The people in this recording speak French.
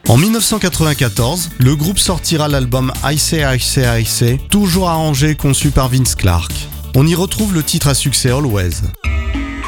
En 1994, le groupe sortira l'album I Say, I Say, I Say, toujours arrangé et conçu par Vince Clarke. On y retrouve le titre à succès Always.